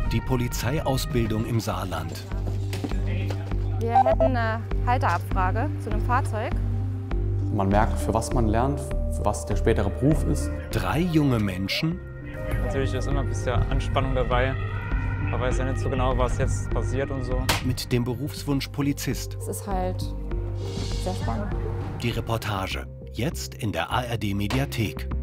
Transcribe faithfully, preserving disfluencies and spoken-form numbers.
Die Polizeiausbildung im Saarland. Wir hätten eine Halteabfrage zu einem Fahrzeug. Man merkt, für was man lernt, für was der spätere Beruf ist. Drei junge Menschen. Natürlich ist immer ein bisschen Anspannung dabei. Man weiß ja nicht so genau, was jetzt passiert und so. Mit dem Berufswunsch Polizist. Es ist halt sehr spannend. Die Reportage. Jetzt in der A R D Mediathek.